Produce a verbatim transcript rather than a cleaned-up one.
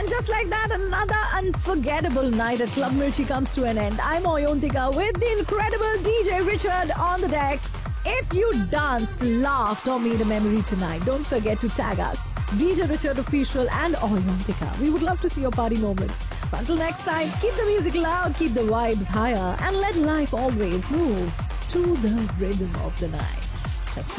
And just like that, another unforgettable night at Club Mirchi comes to an end. I'm Oyontika with the incredible D J Richard on the decks. If you danced, laughed or made a memory tonight, don't forget to tag us, D J Richard Official and Oyontika. We would love to see your party moments. But until next time, keep the music loud, keep the vibes higher, and let life always move to the rhythm of the night. Ta-ta.